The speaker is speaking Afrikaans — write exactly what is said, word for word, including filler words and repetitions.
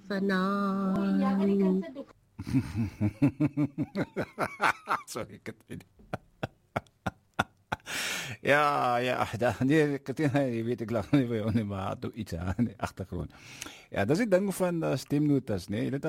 vanaand. Sorry, Katrien. Ja, ja, da, nee, Katrien, jy weet ek lag nie vir jou nie, maar toe iets aan die agtergrond. Ja, dis die ding van uh, stemnotas, nee.